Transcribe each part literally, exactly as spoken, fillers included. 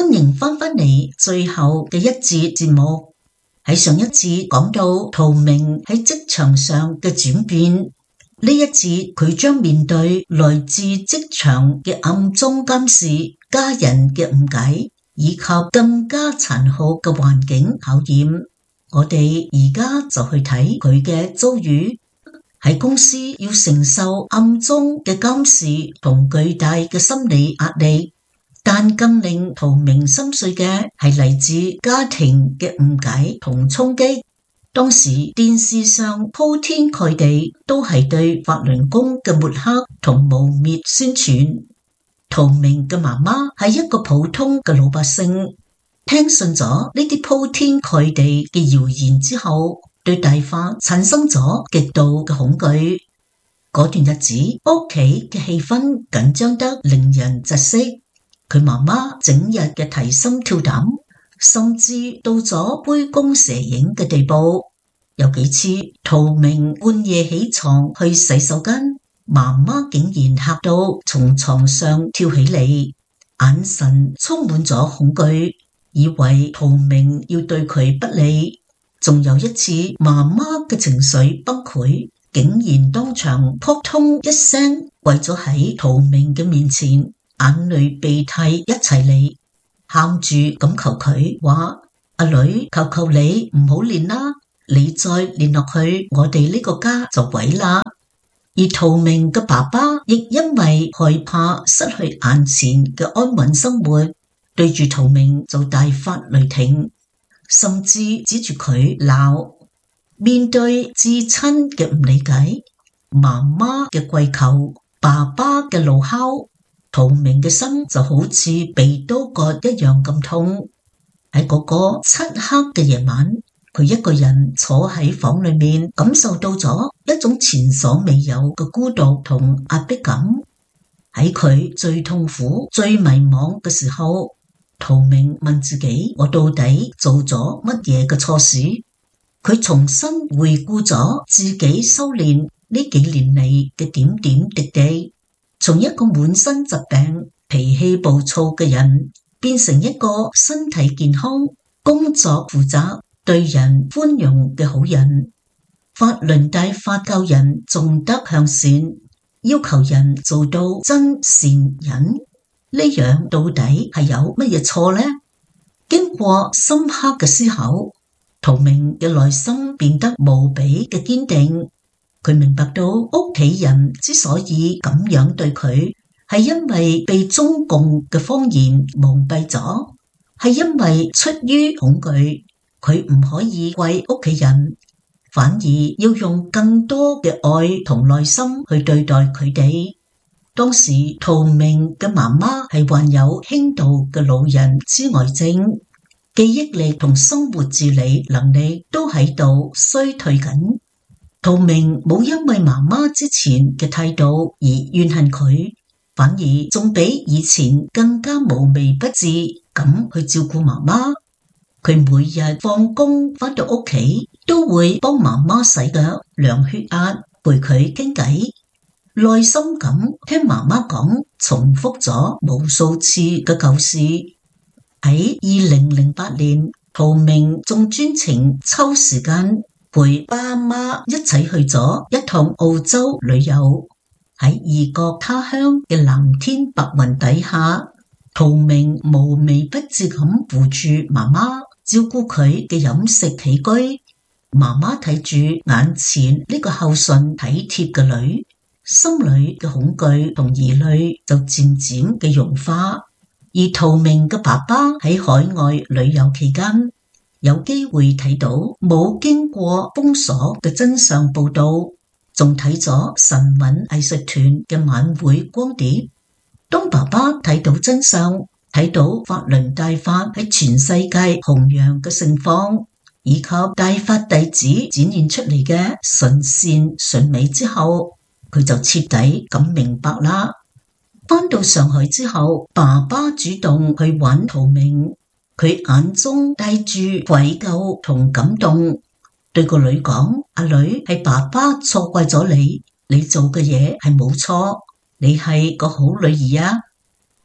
歡迎翻返嚟最後嘅一節節目。喺上一節講到陶明喺職場上嘅轉變，呢一節佢將面對來自職場嘅暗中監視、家人嘅誤解以及更加殘酷嘅環境考驗。我哋而家就去睇佢嘅遭遇。喺公司要承受暗中嘅監視同巨大嘅心理壓力，但更令陶明心碎嘅係嚟自家庭嘅誤解同衝擊。當時電視上鋪天蓋地都係對法輪功嘅抹黑同污衊宣傳。陶明嘅媽媽係一個普通嘅老百姓，聽信咗呢啲鋪天蓋地嘅謠言之後，對大法產生咗極度嘅恐懼。嗰段日子，屋企嘅氣氛緊張得令人窒息。佢媽媽整日嘅提心吊膽，甚至到咗杯弓蛇影嘅地步。有幾次，陶明半夜起床去洗手間，媽媽竟然嚇到從床上跳起嚟，眼神充滿咗恐懼，以為陶明要對佢不利。仲有一次，媽媽嘅情緒崩潰，竟然當場撲通一聲，跪咗喺陶明嘅面前，眼淚鼻涕一齊嚟，喊住咁求佢話：阿女，求求你唔好練啦，你再練落去，我哋呢個家就毀啦。而陶明嘅爸爸亦因為害怕失去眼前嘅安穩生活，對住陶明就大發雷霆，甚至指住佢鬧。面對至親嘅唔理解，媽媽嘅跪求，爸爸嘅怒吼，陶明嘅心就好似被刀割一樣咁痛。喺嗰個漆黑嘅夜晚，佢一個人坐喺房裏面，感受到咗一種前所未有嘅孤獨同壓迫感。喺佢最痛苦、最迷茫嘅時候，陶明問自己：我到底做咗乜嘢嘅錯事？佢重新回顧咗自己修煉呢幾年嚟嘅點點滴滴，從一個滿身疾病、脾氣暴躁嘅人，變成一個身體健康、工作負責、對人寬容嘅好人。法輪大法教人重德向善，要求人做到真善忍。呢樣到底係有乜嘢錯呢？經過深刻嘅思考，陶明嘅內心變得無比嘅堅定。佢明白到屋企人之所以咁樣對佢，係因為被中共嘅謊言蒙蔽咗，係因為出於恐懼，佢唔可以怪屋企人，反而要用更多嘅愛同耐心去對待佢哋。當時陶明嘅媽媽係患有輕度嘅老人痴呆症，記憶力同生活自理能力都喺度衰退緊。陶明冇因為媽媽之前嘅態度而怨恨佢，反而仲比以前更加無微不至咁去照顧媽媽。佢每日放工返到屋企都會幫媽媽洗腳、量血壓、陪佢傾偈。耐心咁聽媽媽講，重複咗無數次嘅舊事。喺二零零八年，陶明仲專程抽時間陪爸媽一齊去咗一趟澳洲旅遊。喺異國他鄉嘅藍天白雲底下，陶明無微不至咁扶住媽媽，照顧佢嘅飲食起居。媽媽睇住眼前呢個孝順體貼嘅女，心裏嘅恐懼同疑慮就漸漸嘅融化。而陶明嘅爸爸喺海外旅遊期間，有機會睇到冇經過封鎖嘅真相報道，仲睇咗神韻藝術團嘅晚會光碟。當爸爸睇到真相，睇到法輪大法喺全世界弘揚嘅盛況，以及大法弟子展現出嚟嘅純善純美之後，佢就徹底咁明白啦。返到上海之後，爸爸主動去揾陶明，佢眼中帶住愧疚同感動，對個女講：阿女，係爸爸錯怪咗你，你做嘅嘢係冇錯，你係個好女兒啊。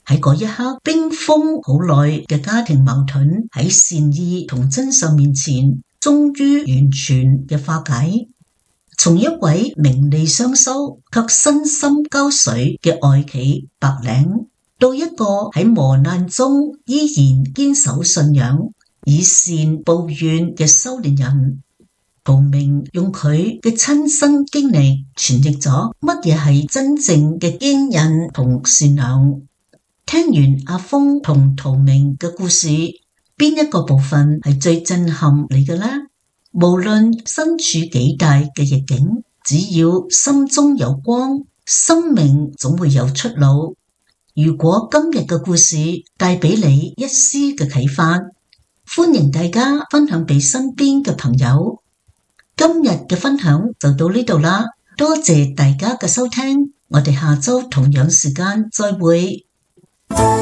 喺嗰一刻，冰封好耐嘅家庭矛盾喺善意同真相面前，終於完全嘅化解。從一位名利雙收卻身心交瘁嘅外企白領，到一個喺磨難中依然堅守信仰、以善報怨嘅修煉人，陶明用佢嘅親身經歷傳譯咗乜嘢係真正嘅堅韌同善良。聽完阿峰同陶明嘅故事，邊一個部分係最震撼你嘅呢？無論身處幾大嘅逆境，只要心中有光，生命總會有出路。如果今日嘅故事帶俾你一絲嘅啟發，歡迎大家分享俾身邊嘅朋友。今日嘅分享就到呢度啦，多謝大家嘅收聽，我哋下周同樣時間再會。